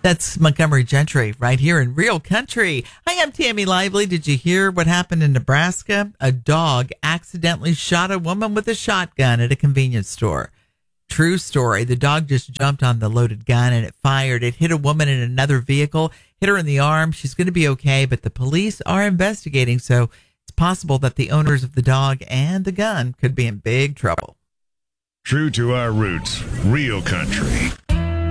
That's Montgomery Gentry right here in Real Country. Hi, I'm Tammy Lively. Did you hear what happened in Nebraska? A dog accidentally shot a woman with a shotgun at a convenience store. True story. The dog just jumped on the loaded gun and it fired. It hit a woman in another vehicle, hit her in the arm. She's going to be okay, but the police are investigating, so it's possible that the owners of the dog and the gun could be in big trouble. True to our roots, Real Country.